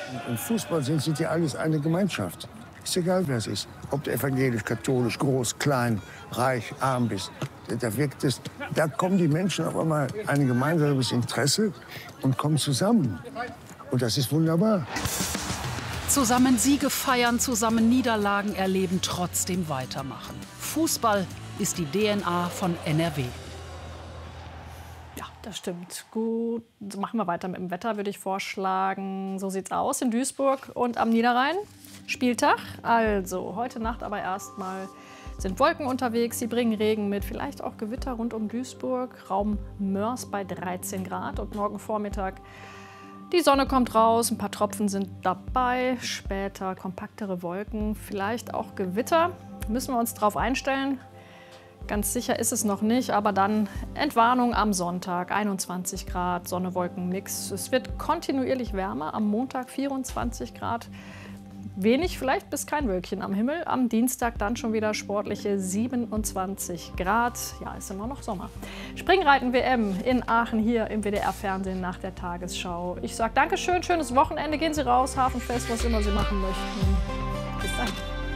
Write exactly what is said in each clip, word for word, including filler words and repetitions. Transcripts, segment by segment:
Im Fußball sind, sind die alles eine Gemeinschaft. Ist egal, wer es ist. Ob du evangelisch, katholisch, groß, klein, reich, arm bist. Da, wirkt es, da kommen die Menschen auf einmal ein gemeinsames Interesse und kommen zusammen. Und das ist wunderbar. Zusammen Siege feiern, zusammen Niederlagen erleben, trotzdem weitermachen. Fußball ist die D N A von N R W. Ja, das stimmt. Gut, so machen wir weiter mit dem Wetter, würde ich vorschlagen. So sieht's aus in Duisburg und am Niederrhein. Spieltag. Also heute Nacht aber erstmal sind Wolken unterwegs. Sie bringen Regen mit, vielleicht auch Gewitter rund um Duisburg. Raum Mörs bei dreizehn Grad. Und morgen Vormittag die Sonne kommt raus, ein paar Tropfen sind dabei. Später kompaktere Wolken, vielleicht auch Gewitter. Müssen wir uns darauf einstellen. Ganz sicher ist es noch nicht, aber dann Entwarnung am Sonntag, einundzwanzig Grad, Sonne-Wolken-Mix. Es wird kontinuierlich wärmer, am Montag vierundzwanzig Grad. Wenig vielleicht bis kein Wölkchen am Himmel. Am Dienstag dann schon wieder sportliche siebenundzwanzig Grad. Ja, ist immer noch Sommer. Springreiten-W M in Aachen hier im W D R-Fernsehen nach der Tagesschau. Ich sage Dankeschön, schönes Wochenende. Gehen Sie raus, Hafenfest, was immer Sie machen möchten. Bis dann.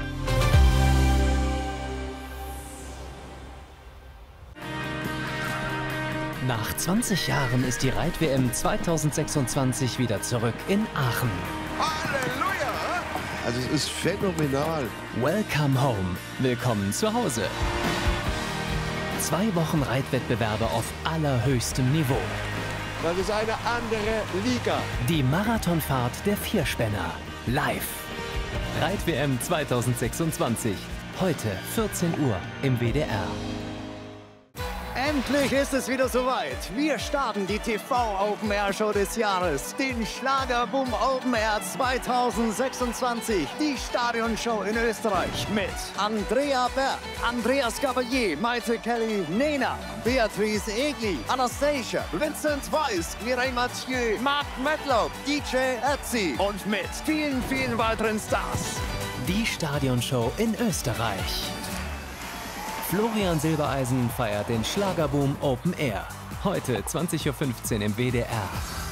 Nach zwanzig Jahren ist die Reit-W M zweitausendsechsundzwanzig wieder zurück in Aachen. Halleluja! Also es ist phänomenal. Welcome home. Willkommen zu Hause. Zwei Wochen Reitwettbewerbe auf allerhöchstem Niveau. Das ist eine andere Liga. Die Marathonfahrt der Vierspänner. Live. Reit-W M zweitausendsechsundzwanzig. Heute vierzehn Uhr im W D R. Endlich ist es wieder soweit. Wir starten die T V-Open-Air-Show des Jahres, den Schlagerboom Open Air zweitausendsechsundzwanzig, die Stadionshow in Österreich mit Andrea Berg, Andreas Gabalier, Maite Kelly, Nena, Beatrice Egli, Anastasia, Vincent Weiss, Mireille Mathieu, Mark Medlock, D J Ötzi und mit vielen, vielen weiteren Stars. Die Stadionshow in Österreich. Florian Silbereisen feiert den Schlagerboom Open Air. Heute zwanzig Uhr fünfzehn im W D R.